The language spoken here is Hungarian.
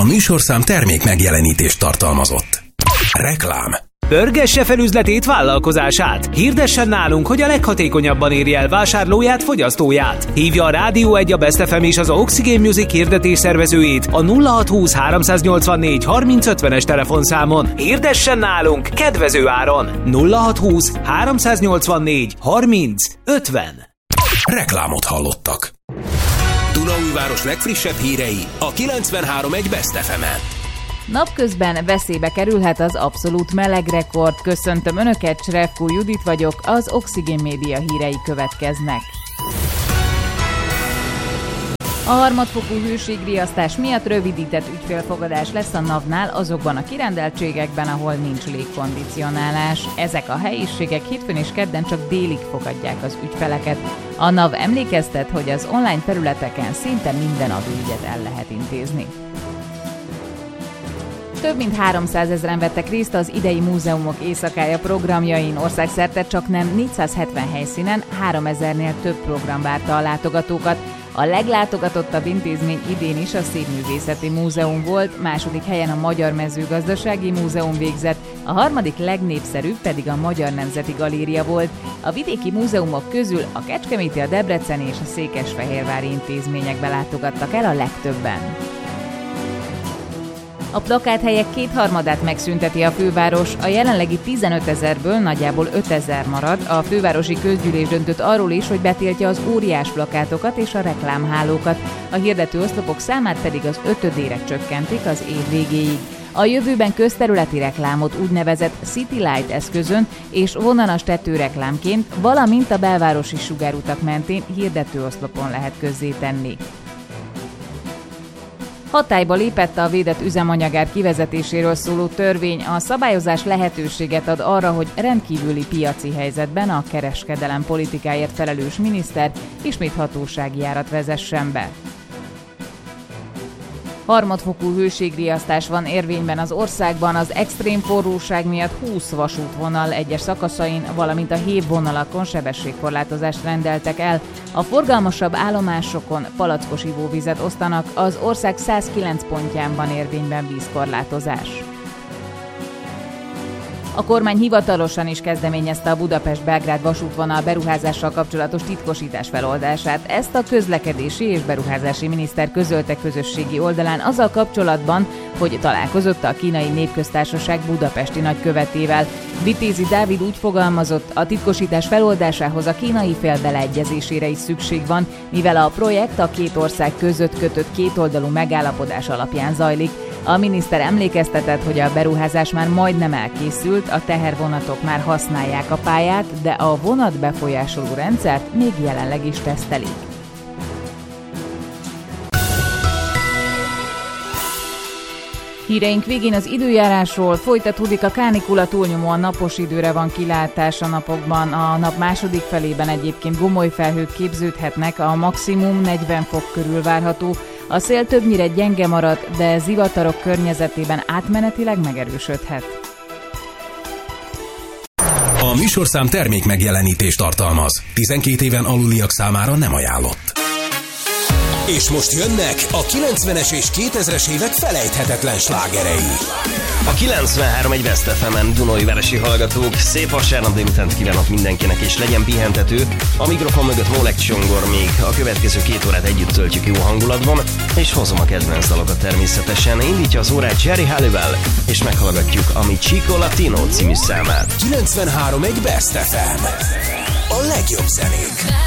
műsorszám termék megjelenítést tartalmazott. Reklám. Pörgesse fel üzletét, vállalkozását! Hirdessen nálunk, hogy a leghatékonyabban érje el vásárlóját, fogyasztóját! Hívja a Rádió 1, a Best FM és az Oxygen Music hirdetés szervezőjét a 0620 384 3050-es telefonszámon. Hirdessen nálunk kedvező áron! 0620 384 3050. Reklámot hallottak. Dunaújváros legfrissebb hírei a 93.1 Best FM-en. Napközben veszélybe kerülhet az abszolút melegrekord. Köszöntöm Önöket, Srevko Judit vagyok, az Oxygen Média hírei következnek. A harmadfokú hőségriasztás miatt rövidített ügyfélfogadás lesz a NAV-nál azokban a kirendeltségekben, ahol nincs légkondicionálás. Ezek a helyiségek hétfőn és kedden csak délig fogadják az ügyfeleket. A NAV emlékeztet, hogy az online felületeken szinte minden adóügyet el lehet intézni. Több mint 300 000-en vettek részt az idei Múzeumok Éjszakája programjain. Országszerte csaknem 470 helyszínen 3000-nél több program várta a látogatókat. A leglátogatottabb intézmény idén is a Szépművészeti Múzeum volt, második helyen a Magyar Mezőgazdasági Múzeum végzett, a harmadik legnépszerűbb pedig a Magyar Nemzeti Galéria volt. A vidéki múzeumok közül a kecskeméti, a debreceni és a székesfehérvári intézményekbe látogattak el a legtöbben. A plakáthelyek kétharmadát megszünteti a főváros, a jelenlegi 15 000-ből nagyjából 5 000 marad. A fővárosi közgyűlés döntött arról is, hogy betiltja az óriás plakátokat és a reklámhálókat. A hirdető oszlopok számát pedig az 5/5-ére csökkentik az év végéig. A jövőben közterületi reklámot úgynevezett City Light eszközön és vonalas tetőreklámként, valamint a belvárosi sugárutak mentén hirdető oszlopon lehet közzétenni. Hatályba lépett a védett üzemanyagár kivezetéséről szóló törvény. A szabályozás lehetőséget ad arra, hogy rendkívüli piaci helyzetben a kereskedelem politikáért felelős miniszter ismét hatósági járat vezessen be. Harmadfokú hőségriasztás van érvényben az országban, az extrém forróság miatt 20 vasútvonal egyes szakaszain, valamint a hévvonalakon sebességkorlátozást rendeltek el. A forgalmasabb állomásokon palackos ivóvizet osztanak, az ország 109 pontján van érvényben vízkorlátozás. A kormány hivatalosan is kezdeményezte a Budapest-Belgrád vasútvonal beruházással kapcsolatos titkosítás feloldását. Ezt a közlekedési és beruházási miniszter közölte közösségi oldalán azzal kapcsolatban, hogy találkozott a Kínai Népköztársaság budapesti nagykövetével. Vitézi Dávid úgy fogalmazott, a titkosítás feloldásához a kínai fél beleegyezésére is szükség van, mivel a projekt a két ország között kötött kétoldalú megállapodás alapján zajlik. A miniszter emlékeztetett, hogy a beruházás már majdnem elkészült, a tehervonatok már használják a pályát, de a vonat befolyásoló rendszert még jelenleg is tesztelik. Híreink végén az időjárásról. Folytatódik a kánikula, túlnyomóan napos időre van kilátás a napokban. A nap második felében egyébként gomoly felhők képződhetnek, a maximum 40 fok körül várható. A szél többnyire gyenge marad, de zivatarok környezetében átmenetileg megerősödhet. A műsorszám termék megjelenítést tartalmaz. 12 éven aluliak számára nem ajánlott. És most jönnek a 90-es és 2000-es évek felejthetetlen slágerei. A 93.1 Best FM-en Dunaújvárosi hallgatók, szép vasárnap délutánt kívánok mindenkinek, és legyen pihentető. A mikrofon mögött Molek Csongor, még a következő 2 órát együtt töltjük jó hangulatban, és hozom a kedvenc dalokat természetesen. Indítja az órát Jerry Halliwell, és meghallgatjuk a Mi Chico Latino című számát. 93.1 Best FM. A legjobb zenék.